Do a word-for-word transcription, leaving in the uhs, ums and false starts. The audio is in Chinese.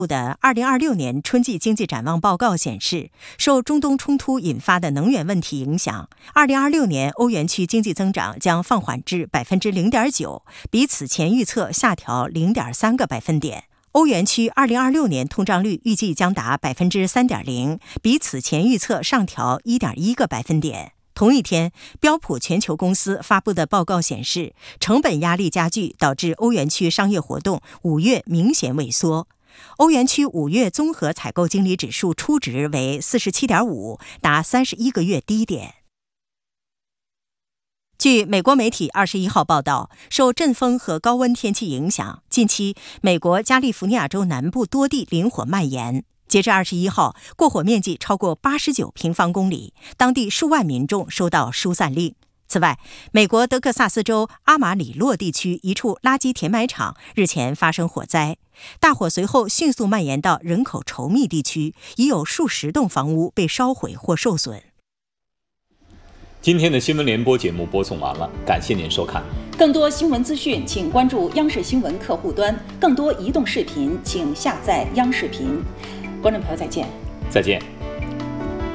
的二零二六年春季经济展望报告显示，受中东冲突引发的能源问题影响，二零二六年欧元区经济增长将放缓至百分之零点九，比此前预测下调零点三个百分点。欧元区二零二六年通胀率预计将达百分之三点零，比此前预测上调一点一个百分点。同一天，标普全球公司发布的报告显示，成本压力加剧导致欧元区商业活动五月明显萎缩。欧元区五月综合采购经理指数初值为 四十七点五， 达三十一个月低点。据美国媒体二十一号报道，受阵风和高温天气影响，近期美国加利福尼亚州南部多地林火蔓延。截至二十一号，过火面积超过八十九平方公里，当地数万民众收到疏散令。此外，美国德克萨斯州阿马里洛地区一处垃圾填埋场日前发生火灾，大火随后迅速蔓延到人口稠密地区，已有数十栋房屋被烧毁或受损。 今天的新闻联播节目播送完了，感谢您收看。 更多新闻资讯，请关注央视新闻客户端；更多移动视频，请下载央视频。观众朋友，再见。 再见。